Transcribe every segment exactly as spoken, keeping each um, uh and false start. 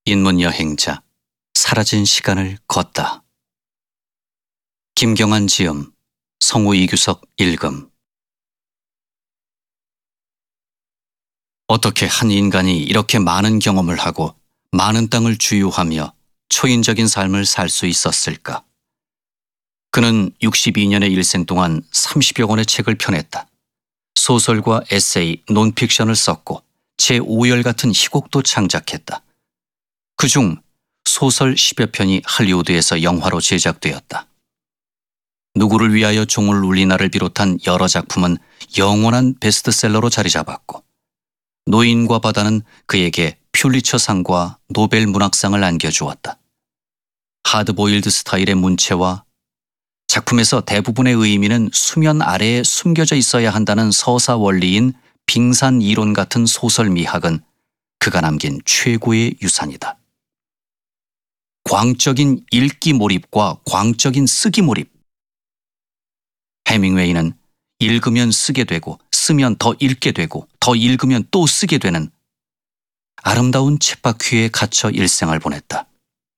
인문 여행자, 사라진 시간을 걷다. 김경환 지음, 성우 이규석 읽음. 어떻게 한 인간이 이렇게 많은 경험을 하고 많은 땅을 주유하며 초인적인 삶을 살 수 있었을까? 그는 육십이 년의 일생 동안 삼십여 권의 책을 펴냈다. 소설과 에세이, 논픽션을 썼고 제오 열 같은 희곡도 창작했다. 그중 소설 십여 편이 할리우드에서 영화로 제작되었다. 누구를 위하여 종을 울리나를 비롯한 여러 작품은 영원한 베스트셀러로 자리 잡았고, 노인과 바다는 그에게 퓰리처상과 노벨 문학상을 안겨주었다. 하드보일드 스타일의 문체와 작품에서 대부분의 의미는 수면 아래에 숨겨져 있어야 한다는 서사 원리인 빙산 이론 같은 소설 미학은 그가 남긴 최고의 유산이다. 광적인 읽기 몰입과 광적인 쓰기 몰입. 해밍웨이는 읽으면 쓰게 되고 쓰면 더 읽게 되고 더 읽으면 또 쓰게 되는 아름다운 쳇바퀴에 갇혀 일생을 보냈다.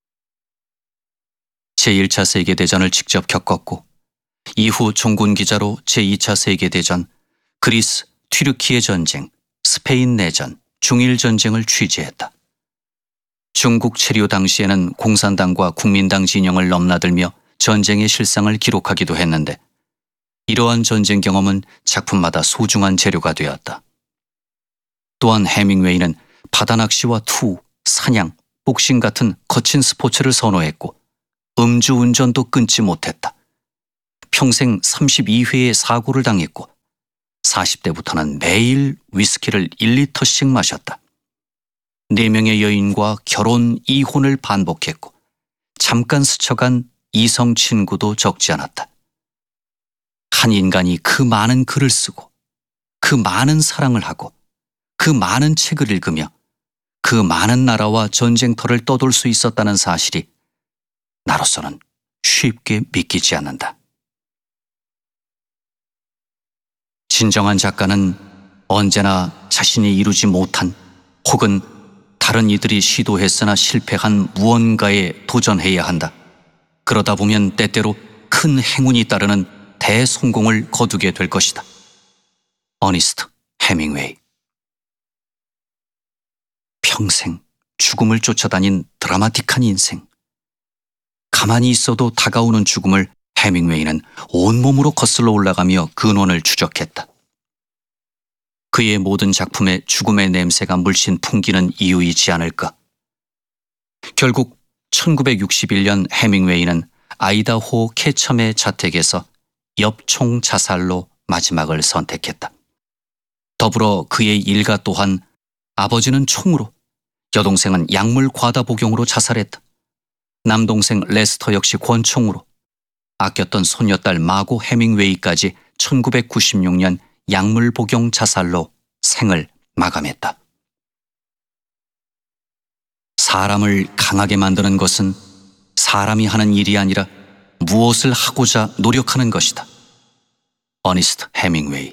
제일 차 세계대전을 직접 겪었고 이후 종군 기자로 제이 차 세계대전, 그리스, 튀르키예 전쟁, 스페인 내전, 중일 전쟁을 취재했다. 중국 체류 당시에는 공산당과 국민당 진영을 넘나들며 전쟁의 실상을 기록하기도 했는데, 이러한 전쟁 경험은 작품마다 소중한 재료가 되었다. 또한 해밍웨이는 바다낚시와 투, 사냥, 복싱 같은 거친 스포츠를 선호했고 음주운전도 끊지 못했다. 평생 삼십이 회의 사고를 당했고 사십 대부터는 매일 위스키를 일 리터씩 마셨다. 네 명의 여인과 결혼, 이혼을 반복했고 잠깐 스쳐간 이성 친구도 적지 않았다. 한 인간이 그 많은 글을 쓰고 그 많은 사랑을 하고 그 많은 책을 읽으며 그 많은 나라와 전쟁터를 떠돌 수 있었다는 사실이 나로서는 쉽게 믿기지 않는다. 진정한 작가는 언제나 자신이 이루지 못한 혹은 다른 이들이 시도했으나 실패한 무언가에 도전해야 한다. 그러다 보면 때때로 큰 행운이 따르는 대성공을 거두게 될 것이다. 어니스트 해밍웨이. 평생 죽음을 쫓아다닌 드라마틱한 인생. 가만히 있어도 다가오는 죽음을 해밍웨이는 온몸으로 거슬러 올라가며 근원을 추적했다. 그의 모든 작품에 죽음의 냄새가 물씬 풍기는 이유이지 않을까. 결국 천구백육십일 년 해밍웨이는 아이다호 캐첨의 자택에서 엽총 자살로 마지막을 선택했다. 더불어 그의 일가 또한 아버지는 총으로, 여동생은 약물 과다 복용으로 자살했다. 남동생 레스터 역시 권총으로, 아꼈던 손녀딸 마고 해밍웨이까지 천구백구십육 년 약물 복용 자살로 생을 마감했다. 사람을 강하게 만드는 것은 사람이 하는 일이 아니라 무엇을 하고자 노력하는 것이다. 어니스트 해밍웨이.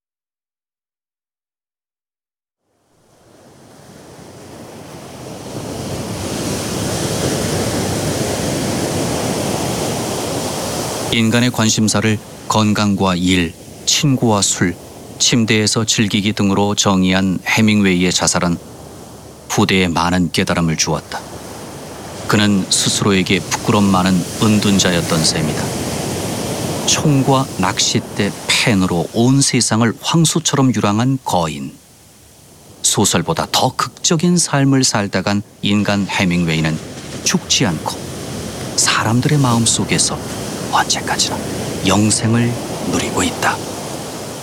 인간의 관심사를 건강과 일, 친구와 술, 침대에서 즐기기 등으로 정의한 해밍웨이의 자살은 후대에 많은 깨달음을 주었다. 그는 스스로에게 부끄럼 많은 은둔자였던 셈이다. 총과 낚싯대, 펜으로 온 세상을 황소처럼 유랑한 거인. 소설보다 더 극적인 삶을 살다간 인간 해밍웨이는 죽지 않고 사람들의 마음속에서 언제까지나 영생을 누리고 있다.